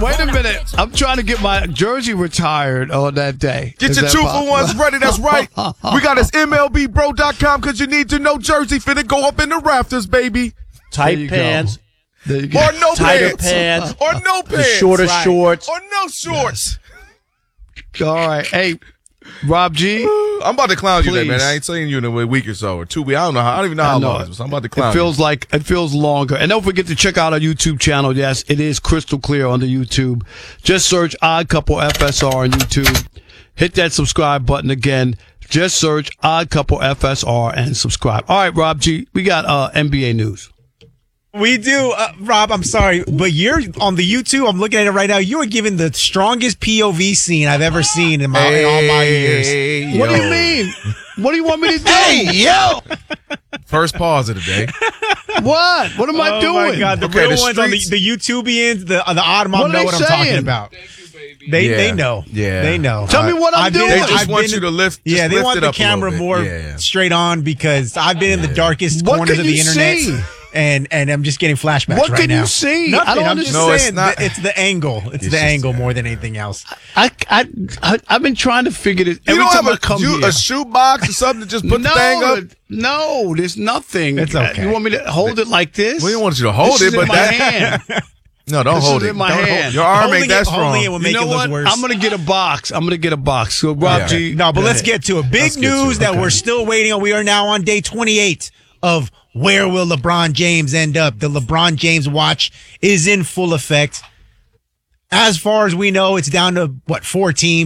Wait a minute. I'm trying to get my jersey retired on that day. Get Is your that 2 for possible? 1s ready. That's right. We got us MLBBro.com because you need to know jersey finna go up in the rafters, baby. Tight pants. There you go. Or no Tighter pants. pants. Or no pants. The shorter shorts. Or no shorts. All right. Hey, Rob G. I'm about to clown you Please. today, man. I ain't seen you in a week or so, or 2 weeks. I don't even know how long it was. I'm about to clown It feels like it feels longer. And don't forget to check out our YouTube channel. Yes, it is crystal clear on the YouTube. Just search Odd Couple FSR on YouTube. Hit that subscribe button again. Just search Odd Couple FSR and subscribe. All right, Rob G, we got NBA news. We do, Rob. I'm sorry, but you're on the YouTube. I'm looking at it right now. You are giving the strongest POV scene I've ever seen in all my years. What do you mean? What do you want me to do? Hey, yo! First pause of the day. What? What am I doing? Oh my God, the Okay, real the ones on streets- the YouTubians, the odd mom What are know they what I'm talking saying? about. They Yeah. know. Yeah. They know. Tell me what I'm I've been- doing. They just I've want been- you to lift. Yeah, just they lift want it the up a little camera bit. more Yeah. straight on because I've been in the darkest What corners can of the you internet, see? and I'm just getting flashbacks What right can now. you see? Nothing. I don't I'm just understand. No, it's saying not- it's the angle. It's It's the just- angle more than anything else. I've been trying to figure this. You Every don't time I have come here. a shoe box or something to just put the thing up? No, there's nothing. It's okay. You want me to hold it like this? We don't want you to hold This it, is but in my that. hand. No, don't This hold is it. in my Don't hold- hand. Your arm ain't that Holding strong. it will make You know it look what? worse. I'm gonna get a box. So Rob Yeah. G. No, but go let's ahead. get to it. Big Let's get to news it. that Okay. we're still waiting on. We are now on day 28 of where will LeBron James end up. The LeBron James watch is in full effect. As far as we know, it's down to, 4 teams.